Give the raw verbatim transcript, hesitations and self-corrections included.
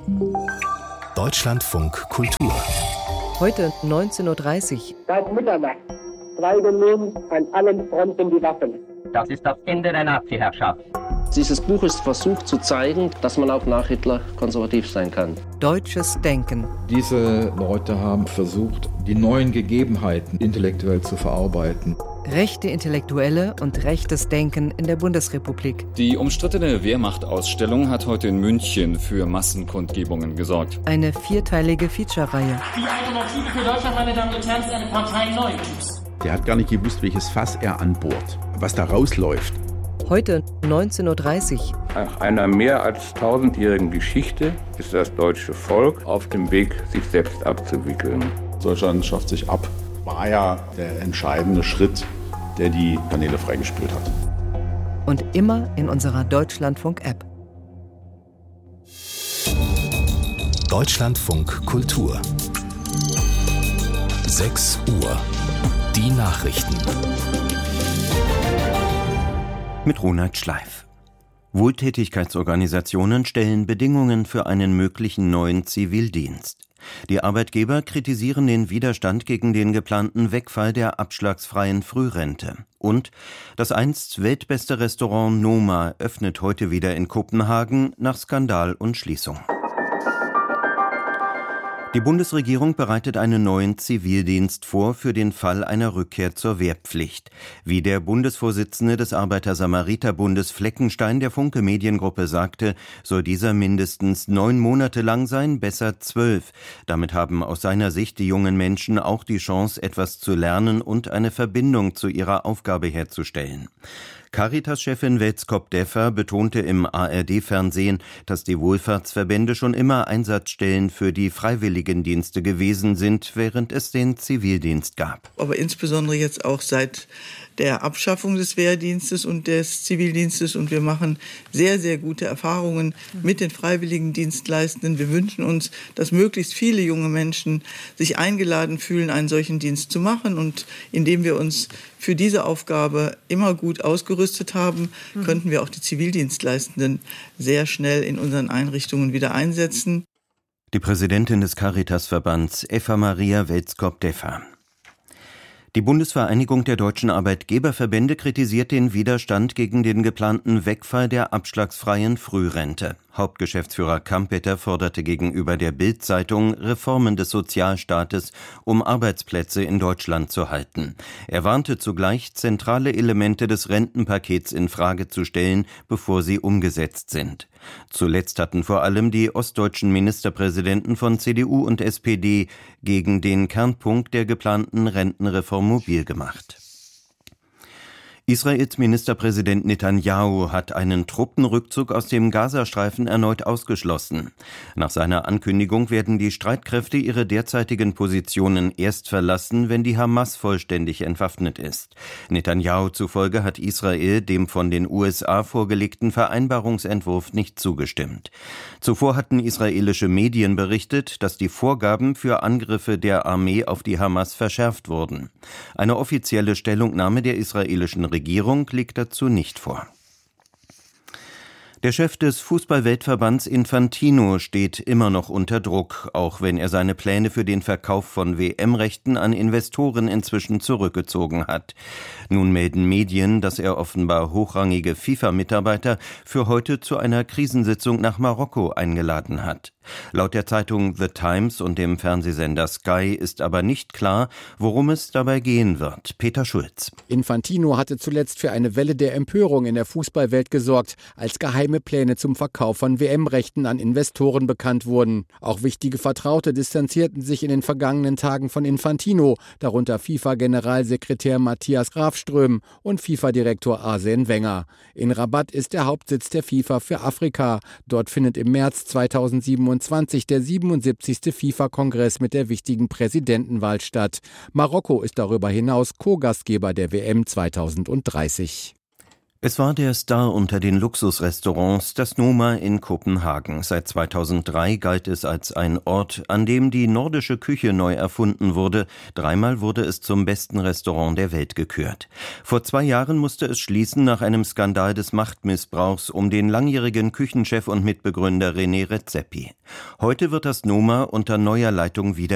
Deutschlandfunk Kultur. Heute neunzehn Uhr dreißig. Seit Mitternacht treiben nun an allen Fronten die Waffen. Das ist das Ende der Nazi-Herrschaft. Dieses Buch ist versucht zu zeigen, dass man auch nach Hitler konservativ sein kann. Deutsches Denken. Diese Leute haben versucht, die neuen Gegebenheiten intellektuell zu verarbeiten. Rechte Intellektuelle und rechtes Denken in der Bundesrepublik. Die umstrittene Wehrmachtausstellung hat heute in München für Massenkundgebungen gesorgt. Eine vierteilige Feature-Reihe. Die Alternative für Deutschland, meine Damen und Herren, ist eine Partei neuen Typs. Der hat gar nicht gewusst, welches Fass er anbohrt, was da rausläuft. Heute neunzehn Uhr dreißig. Nach einer mehr als tausendjährigen Geschichte ist das deutsche Volk auf dem Weg, sich selbst abzuwickeln. Deutschland schafft sich ab. War ja der entscheidende Schritt, der die Kanäle freigespült hat. Und immer in unserer Deutschlandfunk-App. Deutschlandfunk Kultur. sechs Uhr. Die Nachrichten. Mit Ronald Schleif. Wohltätigkeitsorganisationen stellen Bedingungen für einen möglichen neuen Zivildienst. Die Arbeitgeber kritisieren den Widerstand gegen den geplanten Wegfall der abschlagsfreien Frührente. Und das einst weltbeste Restaurant Noma öffnet heute wieder in Kopenhagen nach Skandal und Schließung. Die Bundesregierung bereitet einen neuen Zivildienst vor für den Fall einer Rückkehr zur Wehrpflicht. Wie der Bundesvorsitzende des Arbeiter-Samariter-Bundes Fleckenstein der Funke Mediengruppe sagte, soll dieser mindestens neun Monate lang sein, besser zwölf. Damit haben aus seiner Sicht die jungen Menschen auch die Chance, etwas zu lernen und eine Verbindung zu ihrer Aufgabe herzustellen. Caritas-Chefin Welskop-Deffer betonte im A R D-Fernsehen, dass die Wohlfahrtsverbände schon immer Einsatzstellen für die Freiwilligendienste gewesen sind, während es den Zivildienst gab. Aber insbesondere jetzt auch seit der Abschaffung des Wehrdienstes und des Zivildienstes. Und wir machen sehr, sehr gute Erfahrungen mit den Freiwilligendienstleistenden. Wir wünschen uns, dass möglichst viele junge Menschen sich eingeladen fühlen, einen solchen Dienst zu machen. Und indem wir uns für diese Aufgabe immer gut ausgerüstet haben, könnten wir auch die Zivildienstleistenden sehr schnell in unseren Einrichtungen wieder einsetzen. Die Präsidentin des Caritas-Verbands Eva Maria Welskop-Deffer. Die Bundesvereinigung der deutschen Arbeitgeberverbände kritisiert den Widerstand gegen den geplanten Wegfall der abschlagsfreien Frührente. Hauptgeschäftsführer Kampeter forderte gegenüber der Bild-Zeitung Reformen des Sozialstaates, um Arbeitsplätze in Deutschland zu halten. Er warnte zugleich, zentrale Elemente des Rentenpakets in Frage zu stellen, bevor sie umgesetzt sind. Zuletzt hatten vor allem die ostdeutschen Ministerpräsidenten von C D U und S P D gegen den Kernpunkt der geplanten Rentenreform mobil gemacht. Israels Ministerpräsident Netanyahu hat einen Truppenrückzug aus dem Gazastreifen erneut ausgeschlossen. Nach seiner Ankündigung werden die Streitkräfte ihre derzeitigen Positionen erst verlassen, wenn die Hamas vollständig entwaffnet ist. Netanyahu zufolge hat Israel dem von den U S A vorgelegten Vereinbarungsentwurf nicht zugestimmt. Zuvor hatten israelische Medien berichtet, dass die Vorgaben für Angriffe der Armee auf die Hamas verschärft wurden. Eine offizielle Stellungnahme der israelischen Regierung liegt dazu nicht vor. Der Chef des Fußball-Weltverbands Infantino steht immer noch unter Druck, auch wenn er seine Pläne für den Verkauf von W M-Rechten an Investoren inzwischen zurückgezogen hat. Nun melden Medien, dass er offenbar hochrangige FIFA-Mitarbeiter für heute zu einer Krisensitzung nach Marokko eingeladen hat. Laut der Zeitung The Times und dem Fernsehsender Sky ist aber nicht klar, worum es dabei gehen wird. Peter Schulz. Infantino hatte zuletzt für eine Welle der Empörung in der Fußballwelt gesorgt, als geheime Pläne zum Verkauf von W M-Rechten an Investoren bekannt wurden. Auch wichtige Vertraute distanzierten sich in den vergangenen Tagen von Infantino, darunter FIFA-Generalsekretär Matthias Grafström und FIFA-Direktor Arsène Wenger. In Rabat ist der Hauptsitz der FIFA für Afrika. Dort findet im März zweitausendsiebenundzwanzig der siebenundsiebzigste FIFA-Kongress mit der wichtigen Präsidentenwahl statt. Marokko ist darüber hinaus Co-Gastgeber der W M zweitausenddreißig. Es war der Star unter den Luxusrestaurants, das Noma in Kopenhagen. Seit zweitausenddrei galt es als ein Ort, an dem die nordische Küche neu erfunden wurde. Dreimal wurde es zum besten Restaurant der Welt gekürt. Vor zwei Jahren musste es schließen nach einem Skandal des Machtmissbrauchs um den langjährigen Küchenchef und Mitbegründer René Redzepi. Heute wird das Noma unter neuer Leitung wieder